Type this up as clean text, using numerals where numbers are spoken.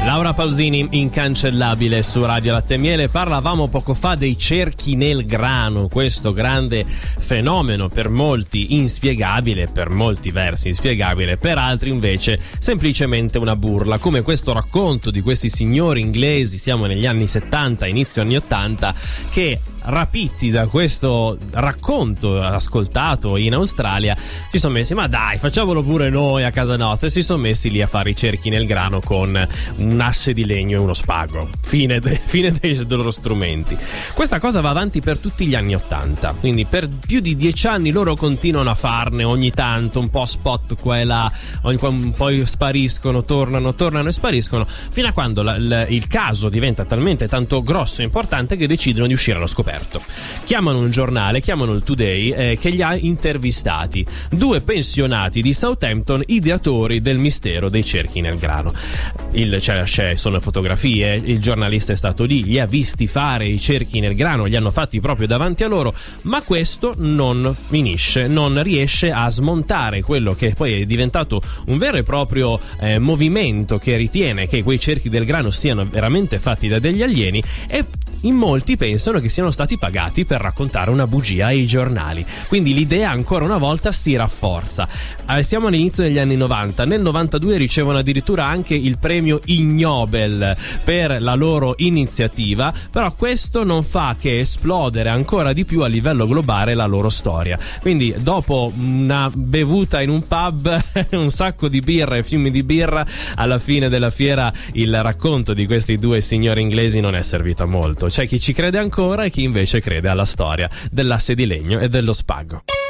Laura Pausini, incancellabile su Radio Latte e Miele. Parlavamo poco fa dei cerchi nel grano, questo grande fenomeno per molti inspiegabile, per molti versi inspiegabile, per altri invece semplicemente una burla, come questo racconto di questi signori inglesi, siamo negli anni 70, inizio anni 80, che rapiti da questo racconto ascoltato in Australia si sono messi, ma dai, facciamolo pure noi a casa nostra, e si sono messi lì a fare i cerchi nel grano con un asse di legno e uno spago. Fine dei loro strumenti. Questa cosa va avanti per tutti gli anni 80, quindi per più di 10 anni loro continuano a farne ogni tanto un po' spot qua e là, poi spariscono, tornano e spariscono, fino a quando il caso diventa talmente tanto grosso e importante che decidono di uscire allo scoperto. Chiamano un giornale, chiamano il Today, che li ha intervistati, 2 pensionati di Southampton, ideatori del mistero dei cerchi nel grano. Sono fotografie, il giornalista è stato lì, li ha visti fare i cerchi nel grano, li hanno fatti proprio davanti a loro, ma questo non finisce, non riesce a smontare quello che poi è diventato un vero e proprio movimento che ritiene che quei cerchi del grano siano veramente fatti da degli alieni, e in molti pensano che siano stati pagati per raccontare una bugia ai giornali. Quindi l'idea ancora una volta si rafforza. Siamo all'inizio degli anni 90, nel 92 ricevono addirittura anche il premio Ig Nobel per la loro iniziativa, però questo non fa che esplodere ancora di più a livello globale la loro storia. Quindi dopo una bevuta in un pub, un sacco di birra e fiumi di birra, alla fine della fiera il racconto di questi 2 signori inglesi non è servito a molto. C'è chi ci crede ancora e chi invece crede alla storia dell'asse di legno e dello spago.